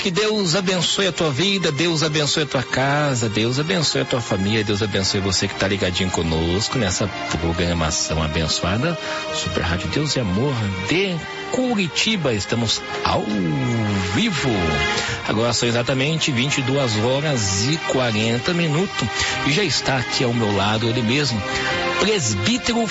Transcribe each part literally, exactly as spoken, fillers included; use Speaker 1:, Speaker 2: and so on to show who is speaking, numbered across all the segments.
Speaker 1: Que Deus abençoe a tua vida, Deus abençoe a tua casa, Deus abençoe a tua família, Deus abençoe você que está ligadinho conosco nessa programação abençoada. Super Rádio Deus e Amor de Curitiba. Estamos ao vivo. Agora são exatamente vinte e duas horas e quarenta minutos. E já está aqui ao meu lado ele mesmo, presbítero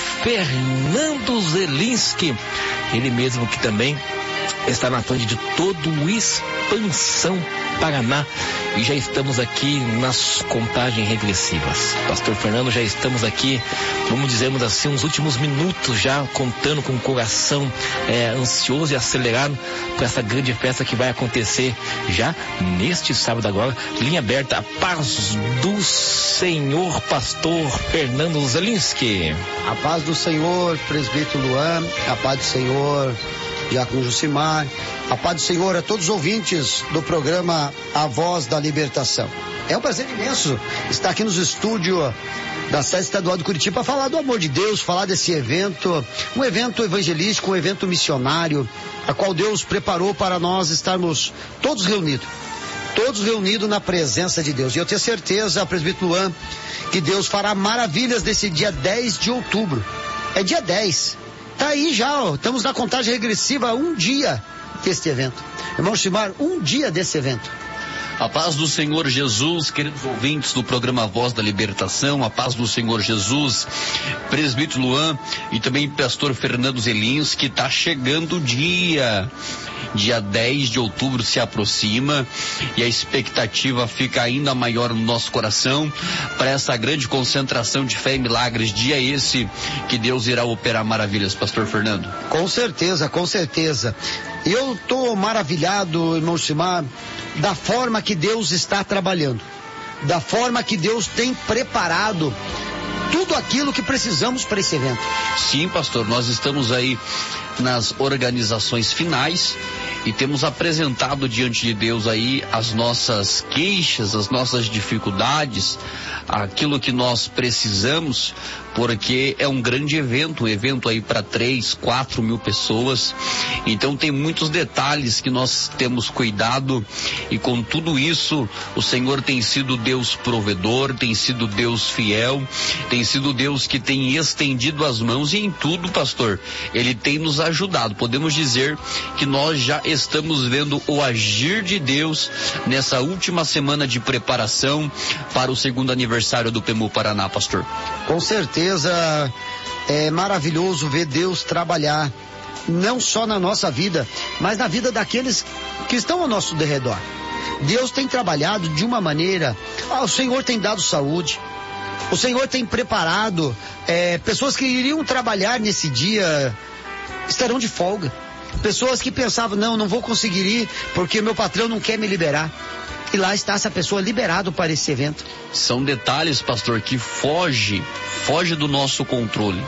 Speaker 1: Fernando Zelinski. Ele mesmo que também está na frente de todo o Expansão Paraná, e já estamos aqui nas contagens regressivas. Pastor Fernando, já estamos aqui, vamos dizermos assim, uns últimos minutos já, contando com o coração é, ansioso e acelerado para essa grande festa que vai acontecer já neste sábado agora. Linha aberta, a paz do Senhor, pastor Fernando Zelinski.
Speaker 2: A paz do Senhor, presbítero Luan, a paz do Senhor, Diácono Jucimar, a paz do Senhor a todos os ouvintes do programa A Voz da Libertação. É um prazer imenso estar aqui nos estúdios da sede estadual de Curitiba para falar do amor de Deus, falar desse evento, um evento evangelístico, um evento missionário, a qual Deus preparou para nós estarmos todos reunidos, todos reunidos na presença de Deus. E eu tenho certeza, presbítero Luan, que Deus fará maravilhas nesse dia dez de outubro. É dia dez. Tá aí já, ó, estamos na contagem regressiva, um dia deste evento. Irmão Chimar, um dia desse evento.
Speaker 3: A paz do Senhor Jesus, queridos ouvintes do programa Voz da Libertação, a paz do Senhor Jesus, presbítero Luan e também pastor Fernando Zelinski, está chegando o dia. Dia dez de outubro se aproxima e a expectativa fica ainda maior no nosso coração para essa grande concentração de fé e milagres. Dia esse que Deus irá operar maravilhas, pastor Fernando.
Speaker 2: Com certeza, com certeza. Eu estou maravilhado, irmão Simar, da forma que Deus está trabalhando, da forma que Deus tem preparado tudo aquilo que precisamos para esse evento.
Speaker 3: Sim, pastor, nós estamos aí nas organizações finais e temos apresentado diante de Deus aí as nossas queixas, as nossas dificuldades, aquilo que nós precisamos, porque é um grande evento, um evento aí para três, quatro mil pessoas, então tem muitos detalhes que nós temos cuidado, e com tudo isso o Senhor tem sido Deus provedor, tem sido Deus fiel, tem sido Deus que tem estendido as mãos, e em tudo, pastor, Ele tem nos ajudado. Podemos dizer que nós já estamos vendo o agir de Deus nessa última semana de preparação para o segundo aniversário do P M U Paraná, pastor.
Speaker 2: Com certeza, é maravilhoso ver Deus trabalhar, não só na nossa vida, mas na vida daqueles que estão ao nosso derredor. Deus tem trabalhado de uma maneira, ah, o Senhor tem dado saúde, o Senhor tem preparado é, pessoas que iriam trabalhar nesse dia, estarão de folga. Pessoas que pensavam, não, não vou conseguir ir porque meu patrão não quer me liberar. E lá está essa pessoa liberada para esse evento.
Speaker 3: São detalhes, pastor, que foge, foge do nosso controle.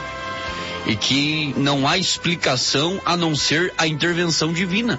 Speaker 3: E que não há explicação a não ser a intervenção divina.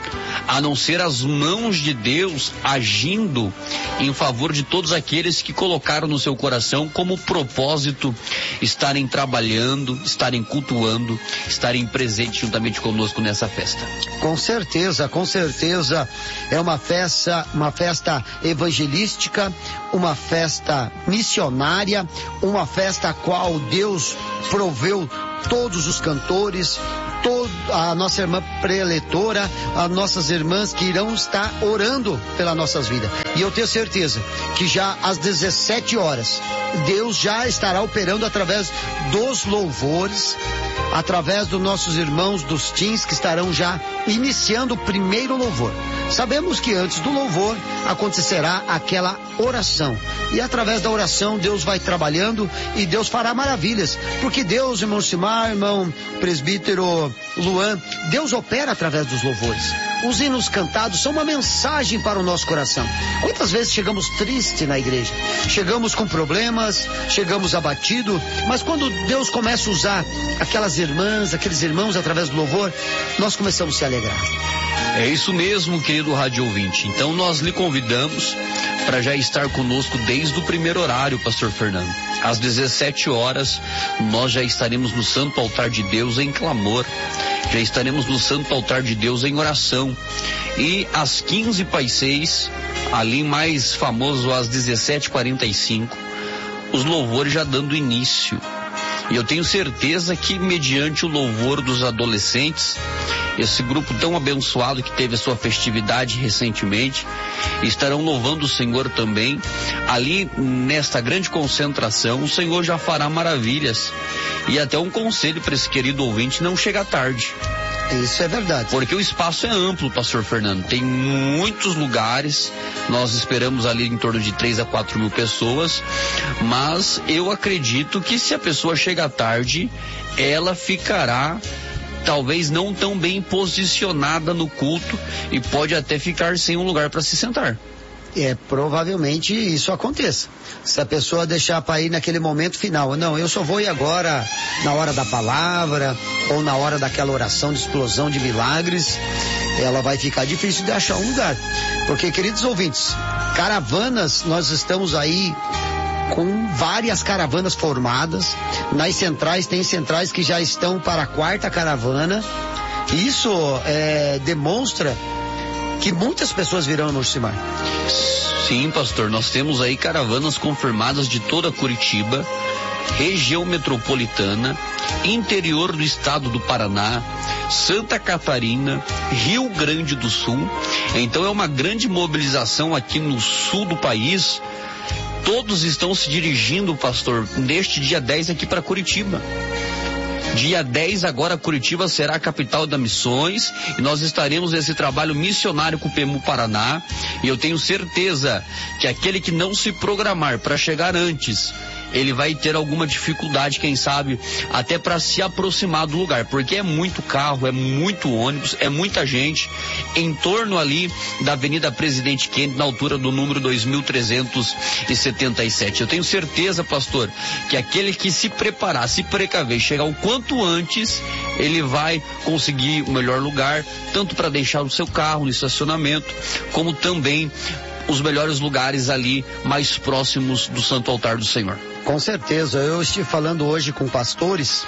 Speaker 3: A não ser as mãos de Deus agindo em favor de todos aqueles que colocaram no seu coração como propósito estarem trabalhando, estarem cultuando, estarem presentes juntamente conosco nessa festa.
Speaker 2: Com certeza, com certeza é uma festa, uma festa evangelística, uma festa missionária, uma festa a qual Deus proveu todos os cantores, toda a nossa irmã preletora, as nossas irmãs que irão estar orando pelas nossas vidas. E eu tenho certeza que já às dezessete horas, Deus já estará operando através dos louvores, através dos nossos irmãos dos teens que estarão já iniciando o primeiro louvor. Sabemos que antes do louvor acontecerá aquela oração. E através da oração Deus vai trabalhando e Deus fará maravilhas. Porque Deus, irmão Simar, irmão presbítero Luan, Deus opera através dos louvores. Os hinos cantados são uma mensagem para o nosso coração. Quantas vezes chegamos tristes na igreja? Chegamos com problemas, chegamos abatidos, mas quando Deus começa a usar aquelas irmãs, aqueles irmãos através do louvor, nós começamos a se alegrar.
Speaker 3: É isso mesmo, querido rádio ouvinte. Então nós lhe convidamos para já estar conosco desde o primeiro horário, pastor Fernando. Às dezessete horas, nós já estaremos no Santo Altar de Deus em clamor. Já estaremos no Santo Altar de Deus em oração. E às quinze para as seis, ali mais famoso às dezessete e quarenta e cinco, os louvores já dando início. E eu tenho certeza que, mediante o louvor dos adolescentes, esse grupo tão abençoado que teve a sua festividade recentemente, estarão louvando o Senhor também. Ali, nesta grande concentração, o Senhor já fará maravilhas. E até um conselho para esse querido ouvinte: não chega tarde.
Speaker 2: Isso é verdade.
Speaker 3: Porque o espaço é amplo, pastor Fernando. Tem muitos lugares. Nós esperamos ali em torno de três a quatro mil pessoas. Mas eu acredito que se a pessoa chega tarde, ela ficará talvez não tão bem posicionada no culto e pode até ficar sem um lugar para se sentar.
Speaker 2: É, provavelmente isso aconteça. Se a pessoa deixar para ir naquele momento final, não, eu só vou ir agora na hora da palavra ou na hora daquela oração de explosão de milagres, ela vai ficar difícil de achar um lugar. Porque, queridos ouvintes, caravanas, nós estamos aí com várias caravanas formadas. Nas centrais, tem centrais que já estão para a quarta caravana. Isso é, demonstra que muitas pessoas virão no Josimar.
Speaker 3: Sim, pastor, nós temos aí caravanas confirmadas de toda Curitiba, região metropolitana, interior do estado do Paraná, Santa Catarina, Rio Grande do Sul. Então é uma grande mobilização aqui no sul do país. Todos estão se dirigindo, pastor, neste dia dez aqui para Curitiba. Dia dez agora Curitiba será a capital das missões e nós estaremos nesse trabalho missionário com o P E M U Paraná, e eu tenho certeza que aquele que não se programar para chegar antes, ele vai ter alguma dificuldade, quem sabe, até para se aproximar do lugar, porque é muito carro, é muito ônibus, é muita gente, em torno ali da Avenida Presidente Kennedy, na altura do número dois mil trezentos e setenta e sete. Eu tenho certeza, pastor, que aquele que se preparar, se precaver, chegar o quanto antes, ele vai conseguir o melhor lugar, tanto para deixar o seu carro no estacionamento, como também os melhores lugares ali mais próximos do Santo Altar do Senhor.
Speaker 2: Com certeza, eu estive falando hoje com pastores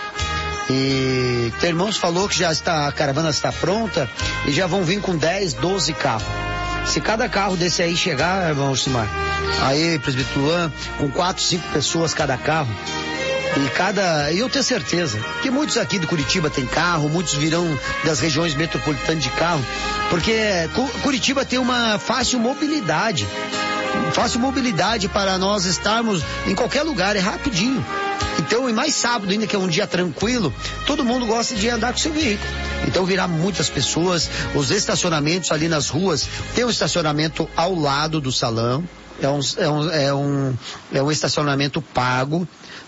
Speaker 2: e o irmãos falou que já está, a caravana está pronta e já vão vir com dez, doze carros. Se cada carro desse aí chegar, irmão Josimar, aí, presbítero Luan, com quatro, cinco pessoas cada carro, e cada, e eu tenho certeza que muitos aqui de Curitiba têm carro, muitos virão das regiões metropolitanas de carro, porque Curitiba tem uma fácil mobilidade, fácil mobilidade para nós estarmos em qualquer lugar, é rapidinho. Então, e mais sábado ainda, que é um dia tranquilo, todo mundo gosta de andar com seu veículo. Então virá muitas pessoas, os estacionamentos ali nas ruas, tem um estacionamento ao lado do salão, é um, é um, é um, é um estacionamento pago.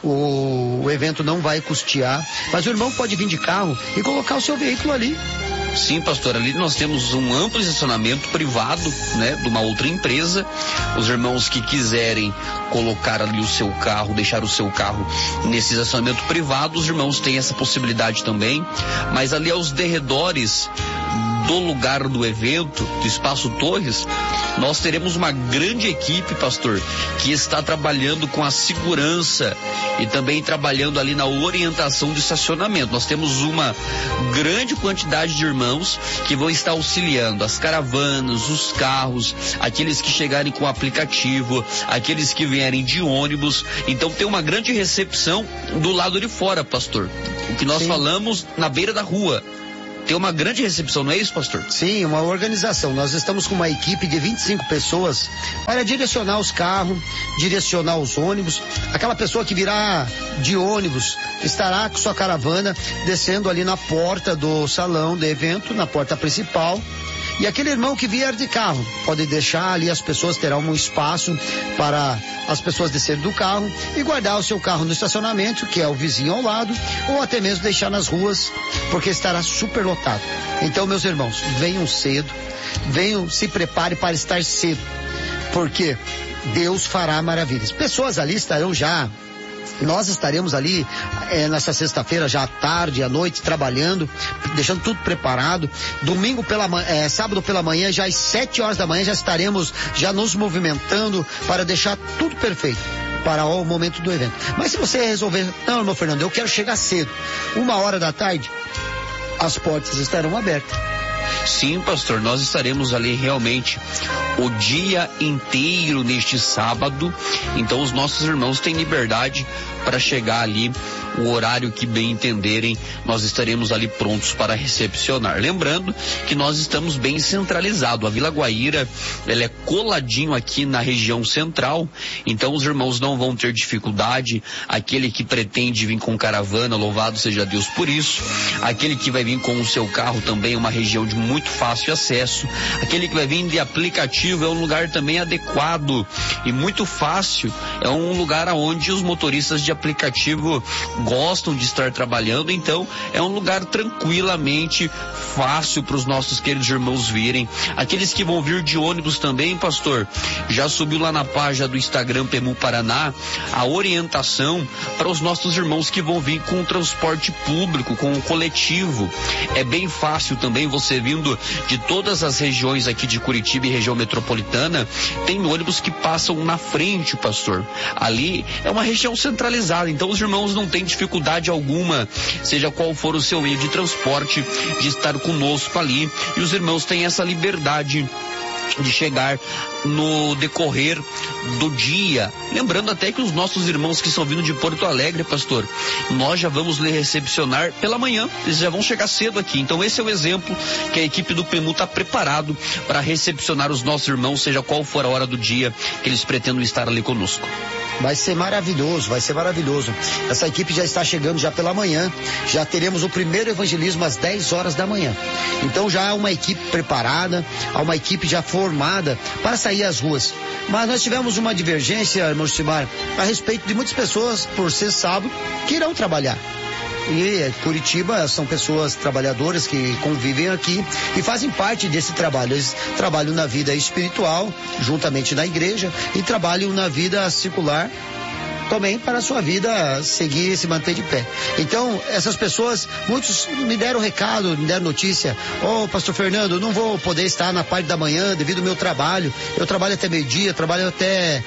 Speaker 2: O, o evento não vai custear, mas o irmão pode vir de carro e colocar o seu veículo ali.
Speaker 3: Sim, pastor, ali nós temos um amplo estacionamento privado, né, de uma outra empresa. Os irmãos que quiserem colocar ali o seu carro, deixar o seu carro nesse estacionamento privado, os irmãos têm essa possibilidade também. Mas ali aos derredores do lugar do evento, do Espaço Torres, nós teremos uma grande equipe, pastor, que está trabalhando com a segurança e também trabalhando ali na orientação do estacionamento. Nós temos uma grande quantidade de irmãos que vão estar auxiliando as caravanas, os carros, aqueles que chegarem com o aplicativo, aqueles que vierem de ônibus. Então tem uma grande recepção do lado de fora, pastor. O que nós Sim. falamos na beira da rua. Tem uma grande recepção, não é isso, pastor?
Speaker 2: Sim, uma organização. Nós estamos com uma equipe de vinte e cinco pessoas para direcionar os carros, direcionar os ônibus. Aquela pessoa que virá de ônibus estará com sua caravana descendo ali na porta do salão do evento, na porta principal. E aquele irmão que vier de carro pode deixar ali, as pessoas terão um espaço para as pessoas descerem do carro e guardar o seu carro no estacionamento, que é o vizinho ao lado, ou até mesmo deixar nas ruas, porque estará super lotado. Então, meus irmãos, venham cedo, venham, se prepare para estar cedo, porque Deus fará maravilhas. Pessoas ali estarão já Nós estaremos ali é, nessa sexta-feira, já à tarde, à noite, trabalhando, deixando tudo preparado. Domingo pela é, sábado pela manhã, já às sete horas da manhã, já estaremos já nos movimentando para deixar tudo perfeito para o momento do evento. Mas se você resolver, não, meu Fernando, eu quero chegar cedo, uma hora da tarde, as portas estarão abertas.
Speaker 3: Sim, pastor, nós estaremos ali realmente o dia inteiro neste sábado, então os nossos irmãos têm liberdade para chegar ali o horário que bem entenderem, nós estaremos ali prontos para recepcionar. Lembrando que nós estamos bem centralizados, a Vila Guaíra, ela é coladinho aqui na região central, então os irmãos não vão ter dificuldade, aquele que pretende vir com caravana, louvado seja Deus por isso, aquele que vai vir com o seu carro também é uma região de muito fácil acesso, aquele que vai vir de aplicativo é um lugar também adequado e muito fácil, é um lugar onde os motoristas de aplicativo gostam de estar trabalhando, então é um lugar tranquilamente fácil para os nossos queridos irmãos virem. Aqueles que vão vir de ônibus também, pastor, já subiu lá na página do Instagram Pemu Paraná a orientação para os nossos irmãos que vão vir com o transporte público, com o coletivo. É bem fácil também, você vindo de todas as regiões aqui de Curitiba e região metropolitana, tem ônibus que passam na frente, pastor. Ali é uma região centralizada, então os irmãos não têm dificuldade alguma, seja qual for o seu meio de transporte, de estar conosco ali, e os irmãos têm essa liberdade de chegar no decorrer do dia. Lembrando até que os nossos irmãos que estão vindo de Porto Alegre, pastor, nós já vamos lhe recepcionar pela manhã, eles já vão chegar cedo aqui, então esse é o exemplo que a equipe do Pemu está preparado para recepcionar os nossos irmãos, seja qual for a hora do dia que eles pretendam estar ali conosco.
Speaker 2: Vai ser maravilhoso, vai ser maravilhoso. Essa equipe já está chegando já pela manhã, já teremos o primeiro evangelismo às dez horas da manhã. Então já há uma equipe preparada, há uma equipe já formada para sair às ruas. Mas nós tivemos uma divergência, irmão Simar, a respeito de muitas pessoas, por ser sábado, que irão trabalhar. E Curitiba são pessoas trabalhadoras que convivem aqui e fazem parte desse trabalho. Eles trabalham na vida espiritual, juntamente na igreja, e trabalham na vida secular também para a sua vida seguir e se manter de pé. Então, essas pessoas, muitos me deram recado, me deram notícia: ô, pastor Fernando, não vou poder estar na parte da manhã devido ao meu trabalho, eu trabalho até meio-dia, trabalho até,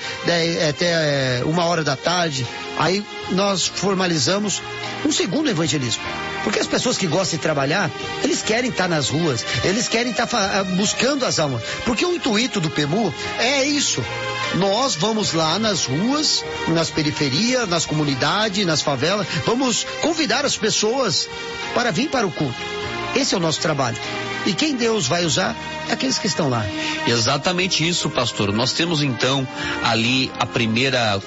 Speaker 2: até uma hora da tarde. Aí nós formalizamos um segundo evangelismo, porque as pessoas que gostam de trabalhar, eles querem estar nas ruas, eles querem estar buscando as almas, porque o intuito do Pemu é isso. Nós vamos lá nas ruas, nas periferias, nas comunidades, nas favelas, vamos convidar as pessoas para vir para o culto. Esse é o nosso trabalho. E quem Deus vai usar é aqueles que estão lá.
Speaker 3: Exatamente isso, pastor. Nós temos então ali a primeira...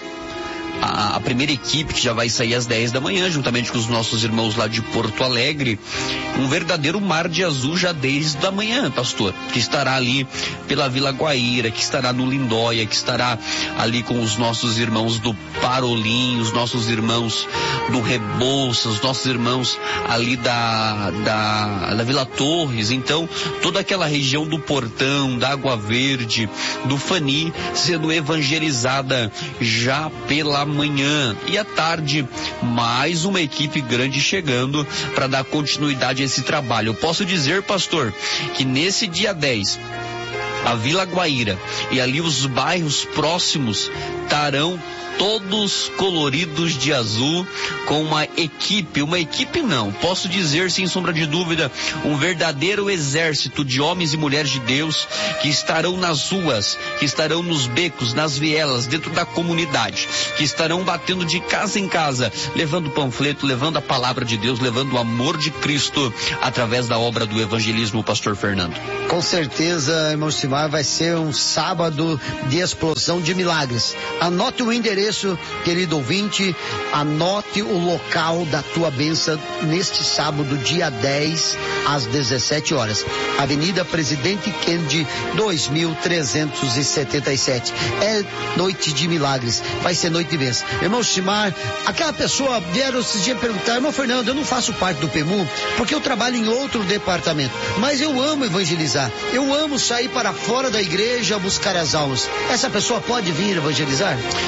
Speaker 3: A, a primeira equipe que já vai sair às dez da manhã, juntamente com os nossos irmãos lá de Porto Alegre, um verdadeiro mar de azul já desde a manhã, pastor, que estará ali pela Vila Guaíra, que estará no Lindóia, que estará ali com os nossos irmãos do Parolim, os nossos irmãos do Rebouça, os nossos irmãos ali da, da, da Vila Torres. Então, toda aquela região do Portão, da Água Verde, do Fani, sendo evangelizada já pela manhã, e à tarde mais uma equipe grande chegando para dar continuidade a esse trabalho. Eu posso dizer, pastor, que nesse dia dez a Vila Guaíra e ali os bairros próximos estarão todos coloridos de azul, com uma equipe, uma equipe não, posso dizer sem sombra de dúvida, um verdadeiro exército de homens e mulheres de Deus que estarão nas ruas, que estarão nos becos, nas vielas, dentro da comunidade, que estarão batendo de casa em casa, levando panfleto, levando a palavra de Deus, levando o amor de Cristo através da obra do evangelismo, pastor Fernando.
Speaker 2: Com certeza, irmão Simar, vai ser um sábado de explosão de milagres. Anote o endereço, querido ouvinte, anote o local da tua bênção neste sábado, dia dez, às dezessete horas. Avenida Presidente Kennedy, dois mil trezentos e setenta e sete. É noite de milagres, vai ser noite de bênção. Irmão Simar, aquela pessoa vieram esses dias perguntar: irmão Fernando, eu não faço parte do Pemu porque eu trabalho em outro departamento, mas eu amo evangelizar, eu amo sair para fora da igreja buscar as almas. Essa pessoa pode vir evangelizar?
Speaker 3: Sem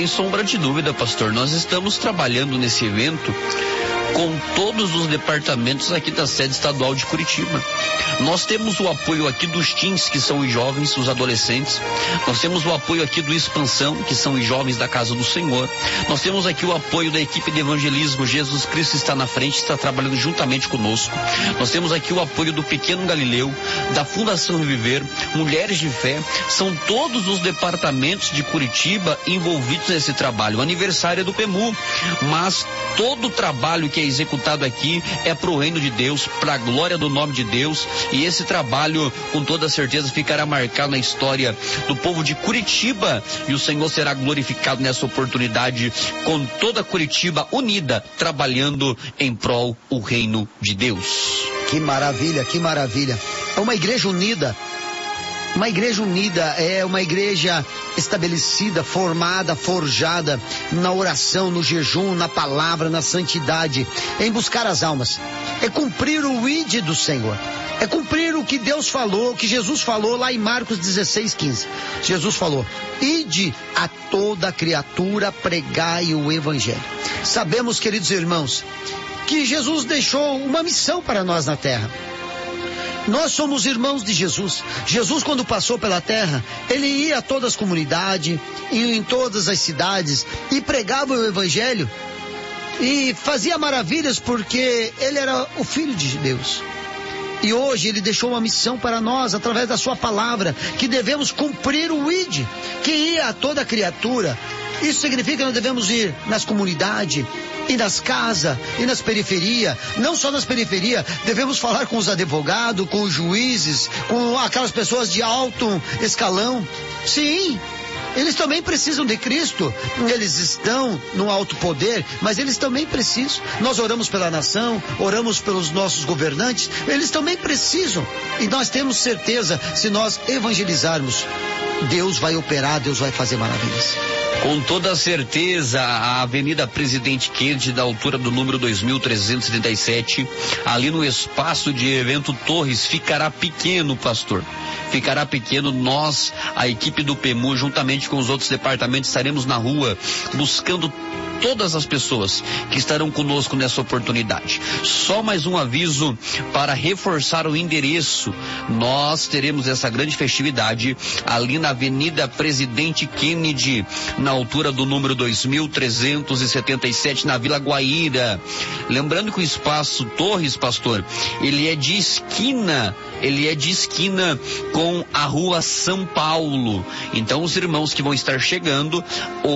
Speaker 3: Sem sombra de dúvida, pastor, nós estamos trabalhando nesse evento com todos os departamentos aqui da sede estadual de Curitiba. Nós temos o apoio aqui dos teens, que são os jovens, os adolescentes. Nós temos o apoio aqui do Expansão, que são os jovens da Casa do Senhor. Nós temos aqui o apoio da equipe de evangelismo. Jesus Cristo está na frente, está trabalhando juntamente conosco. Nós temos aqui o apoio do Pequeno Galileu, da Fundação Reviver, Mulheres de Fé. São todos os departamentos de Curitiba envolvidos nesse trabalho. O aniversário é do PEMU, mas todo o trabalho que é executado aqui é para o reino de Deus, para a glória do nome de Deus, e esse trabalho com toda certeza ficará marcado na história do povo de Curitiba, e o Senhor será glorificado nessa oportunidade, com toda Curitiba unida, trabalhando em prol o reino de Deus.
Speaker 2: Que maravilha, que maravilha. É uma igreja unida. Uma igreja unida é uma igreja estabelecida, formada, forjada na oração, no jejum, na palavra, na santidade, em buscar as almas. É cumprir o ide do Senhor. É cumprir o que Deus falou, o que Jesus falou lá em Marcos dezesseis, quinze. Jesus falou: ide a toda criatura, pregai o evangelho. Sabemos, queridos irmãos, que Jesus deixou uma missão para nós na terra. Nós somos irmãos de Jesus. Jesus, quando passou pela terra, ele ia a todas as comunidades, ia em todas as cidades e pregava o evangelho e fazia maravilhas, porque ele era o Filho de Deus. E hoje ele deixou uma missão para nós, através da sua palavra, que devemos cumprir o ide, que ia a toda criatura. Isso significa que nós devemos ir nas comunidades, e nas casas, e nas periferias. Não só nas periferias, devemos falar com os advogados, com os juízes, com aquelas pessoas de alto escalão. Sim, eles também precisam de Cristo. Eles estão no alto poder, mas eles também precisam. Nós oramos pela nação, oramos pelos nossos governantes, eles também precisam. E nós temos certeza, se nós evangelizarmos, Deus vai operar, Deus vai fazer maravilhas.
Speaker 3: Com toda certeza, a Avenida Presidente Kennedy, da altura do número dois mil trezentos e setenta e sete, ali no espaço de evento Torres, ficará pequeno, pastor. Ficará pequeno. Nós, a equipe do PEMU, juntamente com os outros departamentos, estaremos na rua buscando todas as pessoas que estarão conosco nessa oportunidade. Só mais um aviso para reforçar o endereço. Nós teremos essa grande festividade ali na Avenida Presidente Kennedy, na altura do número dois mil trezentos e setenta e sete, na Vila Guaíra. Lembrando que o espaço Torres, pastor, ele é de esquina, ele é de esquina com a Rua São Paulo. Então, os irmãos que vão estar chegando,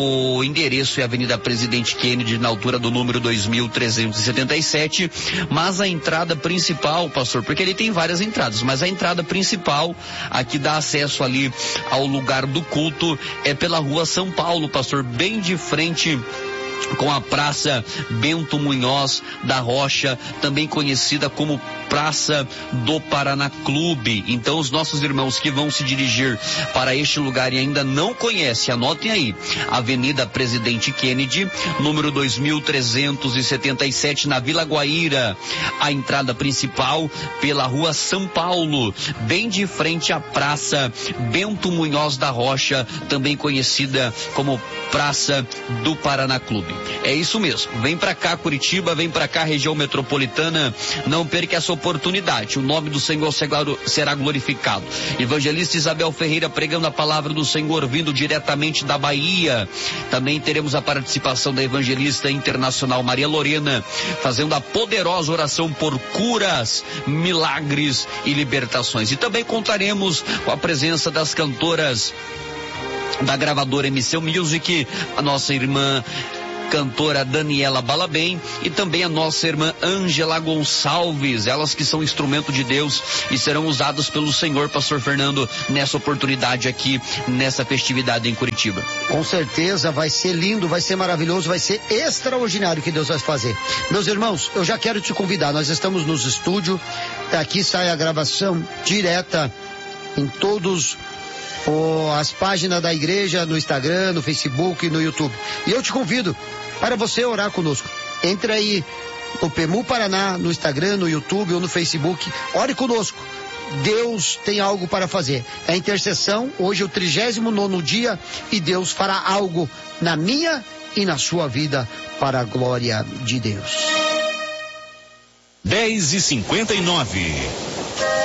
Speaker 3: o endereço é Avenida Presidente Kennedy, na altura do número dois mil trezentos e setenta e sete, mas a entrada principal, pastor, porque ele tem várias entradas, mas a entrada principal, a que dá acesso ali ao lugar do culto, é pela Rua São Paulo, pastor, bem de frente com a Praça Bento Munhoz da Rocha, também conhecida como Praça do Paraná Clube. Então, os nossos irmãos que vão se dirigir para este lugar e ainda não conhecem, anotem aí: Avenida Presidente Kennedy, número dois mil trezentos e setenta e sete, na Vila Guaíra. A entrada principal pela Rua São Paulo, bem de frente à Praça Bento Munhoz da Rocha, também conhecida como Praça do Paraná Clube. É isso mesmo. Vem pra cá, Curitiba, vem pra cá, região metropolitana. Não perca essa oportunidade. O nome do Senhor será glorificado. Evangelista Isabel Ferreira pregando a palavra do Senhor, vindo diretamente da Bahia. Também teremos a participação da evangelista internacional Maria Lorena, fazendo a poderosa oração por curas, milagres e libertações. E também contaremos com a presença das cantoras da gravadora M C Music, a nossa irmã cantora Daniela Balabem e também a nossa irmã Ângela Gonçalves, elas que são instrumento de Deus e serão usadas pelo Senhor, pastor Fernando, nessa oportunidade aqui, nessa festividade em Curitiba.
Speaker 2: Com certeza vai ser lindo, vai ser maravilhoso, vai ser extraordinário o que Deus vai fazer. Meus irmãos, eu já quero te convidar, nós estamos nos estúdios, aqui sai a gravação direta em todos Oh, as páginas da igreja, no Instagram, no Facebook e no YouTube. E eu te convido para você orar conosco. Entre aí no PEMU Paraná, no Instagram, no YouTube ou no Facebook. Ore conosco. Deus tem algo para fazer. É intercessão, hoje é o trigésimo nono dia, e Deus fará algo na minha e na sua vida para a glória de Deus.
Speaker 4: dez e cinquenta e nove.